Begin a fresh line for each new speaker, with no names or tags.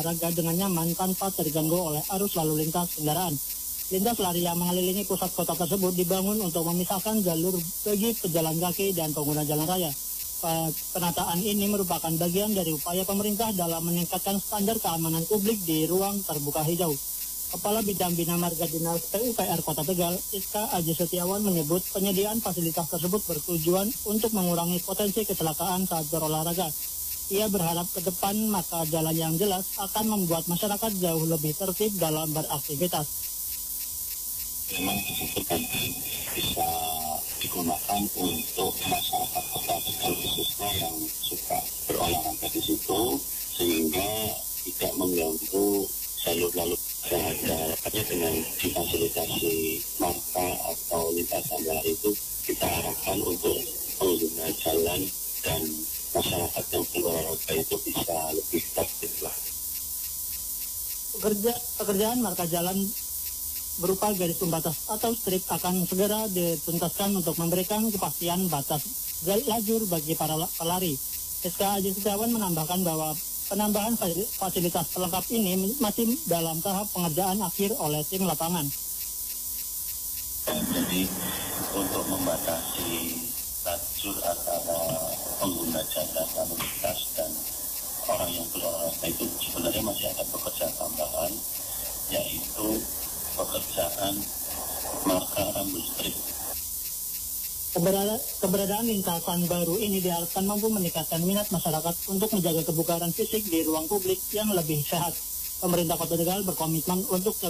olahraga dengan nyaman tanpa terganggu oleh arus lalu lintas kendaraan. Lintas lari yang mengelilingi pusat kota tersebut dibangun untuk memisahkan jalur bagi pejalan kaki dan pengguna jalan raya. Penataan ini merupakan bagian dari upaya pemerintah dalam meningkatkan standar keamanan publik di ruang terbuka hijau. Kepala Bidang Bina Marga Dinas PUPR Kota Tegal, Iska Aji Setiawan menyebut penyediaan fasilitas tersebut bertujuan untuk mengurangi potensi kecelakaan saat berolahraga. Ia berharap ke depan maka jalan yang jelas akan membuat masyarakat jauh lebih tertib dalam beraktivitas.
Memang di situ nanti bisa digunakan untuk masyarakat Kota Tegal khususnya yang suka berolahraga di situ sehingga tidak mengganggu jalur lalu yang ada. Hanya dengan difasilitasi marka atau lintasan lari itu kita harapkan untuk pengguna jalan dan masyarakat yang berolahraga itu bisa lebih tertib lah.
Pekerjaan marka jalan berupa garis pembatas atau strip akan segera dituntaskan untuk memberikan kepastian batas lajur bagi para pelari. SK Aji Setiawan menambahkan bahwa penambahan fasilitas pelengkap ini masih dalam tahap pengerjaan akhir oleh tim lapangan.
Jadi untuk membatasi lajur antara pengguna jalan lalu lintas dan orang yang berolahraga itu sebenarnya masih ada pekerjaan tambahan, yaitu pekerjaan marka rambu strip.
Keberadaan lintasan baru ini diharapkan mampu meningkatkan minat masyarakat untuk menjaga kebugaran fisik di ruang publik yang lebih sehat. Pemerintah Kota Tegal berkomitmen untuk